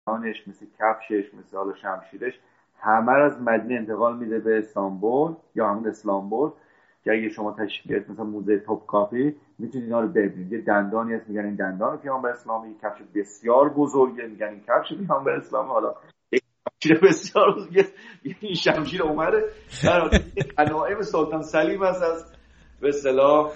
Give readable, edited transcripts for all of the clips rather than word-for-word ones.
دندانش، مثل کفشش، مثل حالا شمشیرش، همه رو از مدینه انتقال میده به استانبول یا همون اسلامبول، که اگه شما تشریف بیارید مثلا موزه توپکاپی میتونید اینا رو ببینید. یه دندانی هست میگن این دندان پیامبر اسلامی، یک کفش بسیار بزرگه میگن این کفش پیامبر اسلامی، حالا یک شمشیر بسیار بزرگه این شمشیر عمره. در غنایم سلطان سلیم هست از به اصطلاح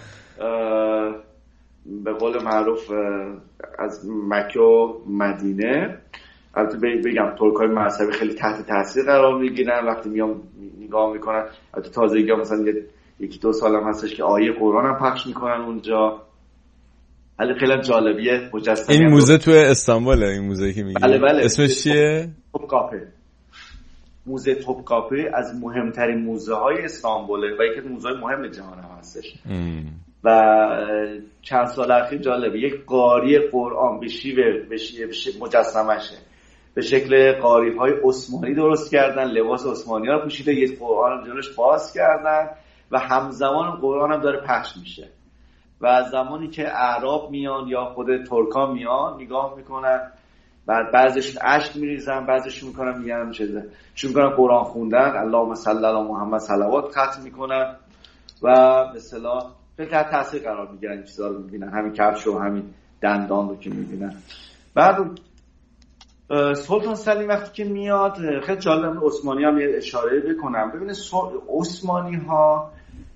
به قول معروف از مکه و مدینه. البته بگم ترکای مذهبی خیلی تحت تاثیر قرار میگیرن وقتی میام نگاه میکنن. البته تازگی مثلا یکی دو سال هم هستش که آیه قرآن هم پخش میکنن اونجا. خیلی جالبیه مجسمه. این موزه تو استانبوله، این موزه که میگی؟ بله. اسمش چیه؟ توپکاپی. موزه توپکاپی از مهمترین موزه های استانبوله و یکی از موزه های مهم جهان هم هستش. و چند سال اخیر جالبه یک قاری قرآن به شیوه مجسمشه به شکل قاری های عثمانی درست کردن، لباس عثمانی ها پوشیده، یک قرآن رو جلوش باز کردن و همزمان قرآن هم داره پخش میشه. و زمانی که اعراب میان یا خود ترکان میان نگاه میکنن، بعد بعضیشون اشک میریزن، بعضیشون میکنن میگن چیزه چون میکنن قرآن خوندن، اللهم صل علی محمد صلوات ختم میکنن و به اصطلاح خیلی تحت تاثیر قرار میگیرن. این چیزا رو میبینن، همین کفش و همین دندان رو که میبینن. بعد سلطان سلیم وقتی که میاد، خیلی جالب عثمانی هم یه اشاره بکنم. ببینید عثمانی ها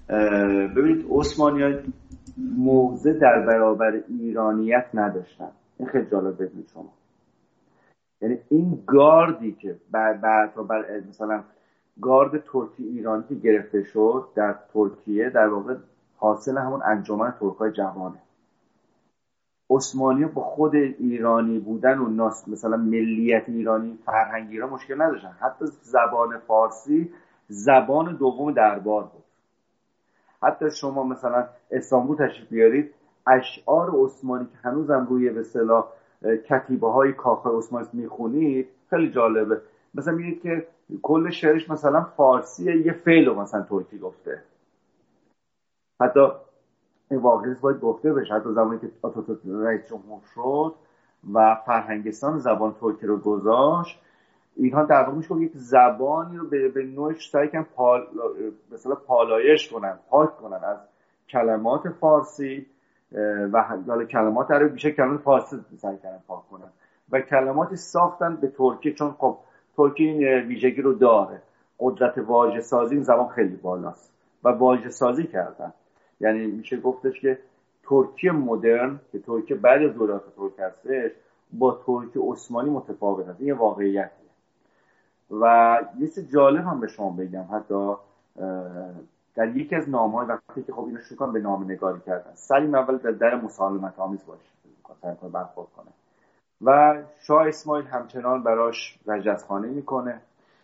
موضع در برابر ایرانیت نداشتن. این خیلی جالب بدونید شما. یعنی این گاردی که بعد مثلا گارد ترکی ایرانی که گرفته شد در ترکیه در واقع حاصل همون انجمن ترکای جوانه. عثمانی با خود ایرانی بودن و مثلا ملیت ایرانی، فرهنگ ایران مشکل نداشتن. حتی زبان فارسی زبان دوم دربار بود. حتی شما مثلا استانبول تشریف بیارید، اشعار عثمانی که هنوزم روی به اصطلاح کتیبه‌های کاخ عثمانی میخونید خیلی جالبه. مثلا میگید که کل شعرش مثلا فارسیه، یه فعل رو مثلا ترکی گفته. حتی این واقعی باید گفته بشه. حتی زمانی که آتاتورک رئیس جمهور شد و فرهنگستان زبان ترکی رو گذاشت، اینها در واقع میشه یک زبانی رو به نوعش سعی کردن مثلا پالایش کنن، پاک کنن از کلمات فارسی و حالا کلمات عربی، بیشتر کلمات فارسی سعی کردن پاک کنن و کلماتی ساختن به ترکی. چون خب ترکی این ویژگی رو داره، قدرت واژه سازی این زبان خیلی بالاست و واژه سازی کردن. یعنی میشه گفتش که ترکی مدرن که ترکی بعد از دولت ترک هستش با ترکی عثمانی متفاوت است. این واقعیتیه. و یه چیز جالب هم به شما بگم، حتی در یکی از نامه‌های وقتی که خب اینو شروع کردن به نامه‌نگاری کردن، سلیم اول در مسالمت آمیز باشه سعی کنه برخورد کنه و شاه اسماعیل همچنان براش رجزخوانی میکنه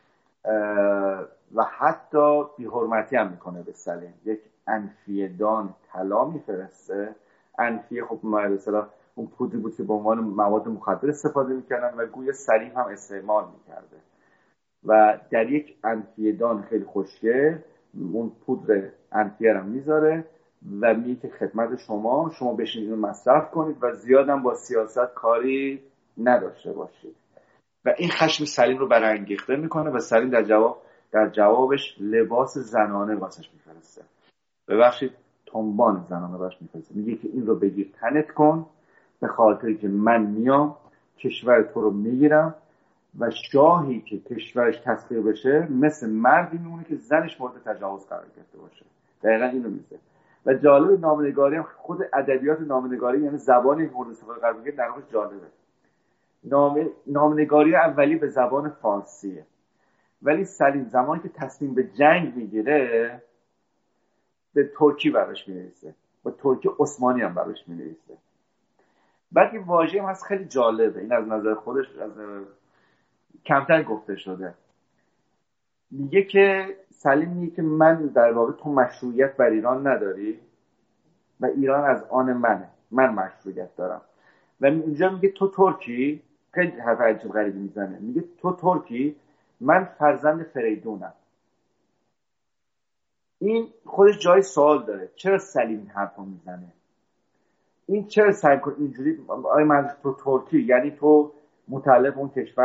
و حتی بی‌حرمتی هم میکنه به سلیم. یک انفیه دان طلا میفرسته. انفیه خب مثلا اون پودری بود که به عنوان مواد مخدر استفاده میکردن و گویا سلیم هم استعمال میکرده و در یک انفیه دان خیلی خوشگل اون پودر انفیه رو میذاره و میگه که خدمت شما بشینید و مصرف کنید و زیادم با سیاست کاری نداشته باشید. و این خشم سلیم رو برانگیخته میکنه و سلیم در جوابش لباس زنانه واسش میفرسته. ببخشید تنبان زنانه واسش میفرسته. میگه که این رو بگیر تنت کن به خاطری که من میام کشور تو رو میگیرم و شاهی که کشورش تسخیر بشه مثل مردی میمونه که زنش مورد تجاوز قرار گرفته باشه. دقیقا اینو میگه. و جالب نامه‌نگاری هم خود ادبیات نامه‌نگاری، یعنی زبانی که مورد استفاده قرار میگیره در واقع جالبه. نامه‌نگاری اولی به زبان فارسیه، ولی سلیم زمانی که تصمیم به جنگ میگیره به ترکی براش مینویسه و ترکی عثمانی هم براش مینویسه. بعد این واژه هم هست خیلی جالبه، این از نظر خودش از کمتر گفته شده. میگه که سلیم میگه که من در واقع تو مشروعیت بر ایران نداری و ایران از آن منه، من مشروعیت دارم. و اونجا میگه تو ترکی، خیلی حرف عجیب غریبی میزنه، میگه تو ترکی، من فرزند فریدونم. این خودش جای سوال داره، چرا سلیم این حرفو میزنه؟ این چرا سعی کنه اینجوری آیا من تو ترکی یعنی تو متعلق اون کشور